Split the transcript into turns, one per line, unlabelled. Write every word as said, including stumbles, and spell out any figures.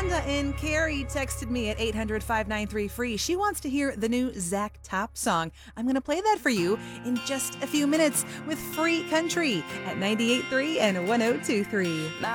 Amanda in Cary texted me at eight hundred, five nine three, free. She wants to hear the new Zach Top song. I'm going to play that for you in just a few minutes with Free Country at ninety-eight point three and one oh two point three.